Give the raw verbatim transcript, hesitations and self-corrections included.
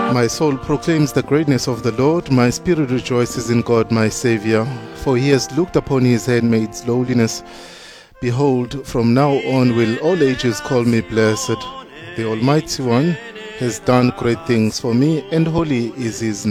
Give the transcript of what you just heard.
My soul proclaims the greatness of the Lord. My spirit rejoices in God my Savior, for he has looked upon his handmaid's lowliness. Behold, from now on will all ages call me blessed. The Almighty One has done great things for me, and holy is his name.